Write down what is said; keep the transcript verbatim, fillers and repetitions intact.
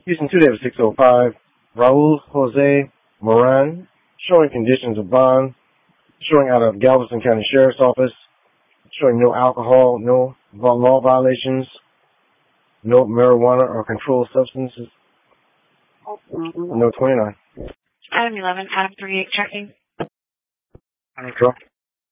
Houston two David six oh five, Raul Jose Moran, showing conditions of bond, showing out of Galveston County Sheriff's Office, showing no alcohol, no law violations, no marijuana or controlled substances, no twenty-nine. Item eleven, Adam three eight checking. Neutral.